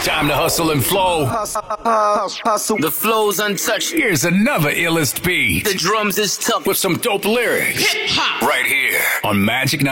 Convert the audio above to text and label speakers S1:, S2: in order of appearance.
S1: Time to hustle and flow.
S2: The flow's untouched.
S1: Here's another illest beat
S2: The drums is tough
S1: with some dope lyrics.
S2: Hip hop.
S1: Right here on Magic 90.